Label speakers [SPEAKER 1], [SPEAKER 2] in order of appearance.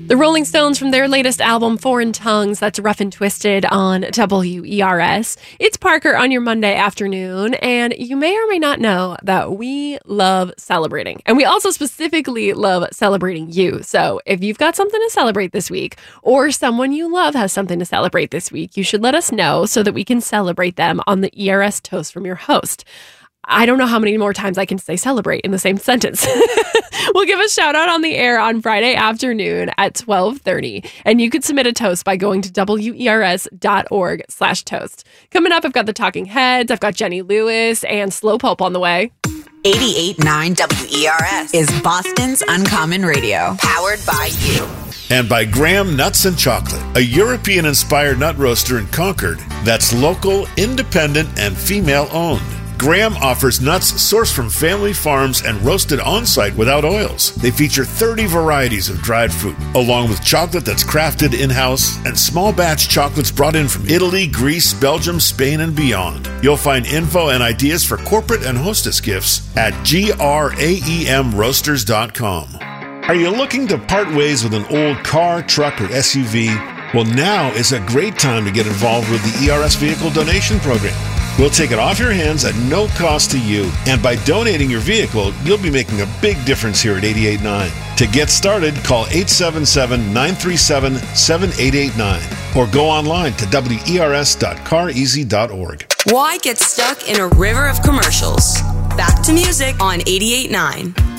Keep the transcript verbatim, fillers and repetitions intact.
[SPEAKER 1] The Rolling Stones from their latest album, Foreign Tongues, that's Rough and Twisted on W E R S. It's Parker on your Monday afternoon, and you may or may not know that we love celebrating. And we also specifically love celebrating you. So if you've got something to celebrate this week, or someone you love has something to celebrate this week, you should let us know so that we can celebrate them on the E R S Toast from your host. I don't know how many more times I can say celebrate in the same sentence. We'll give a shout out on the air on Friday afternoon at twelve thirty. And you could submit a toast by going to wers.org slash toast. Coming up, I've got the Talking Heads, I've got Jenny Lewis and Slow Pulp on the way.
[SPEAKER 2] eighty-eight point nine W E R S is Boston's Uncommon Radio, powered by you.
[SPEAKER 3] And by Graham Nuts and Chocolate, a European-inspired nut roaster in Concord that's local, independent, and female-owned. Graham offers nuts sourced from family farms and roasted on-site without oils. They feature thirty varieties of dried fruit, along with chocolate that's crafted in-house and small batch chocolates brought in from Italy, Greece, Belgium, Spain, and beyond. You'll find info and ideas for corporate and hostess gifts at graem roasters dot com. Are you looking to part ways with an old car, truck, or S U V? Well, now is a great time to get involved with the E R S Vehicle Donation Program. We'll take it off your hands at no cost to you. And by donating your vehicle, you'll be making a big difference here at eighty-eight point nine. To get started, call eight seven seven, nine three seven, seven eight eight nine or go online to W E R S dot car easy dot org.
[SPEAKER 2] Why get stuck in a river of commercials? Back to music on eighty-eight point nine.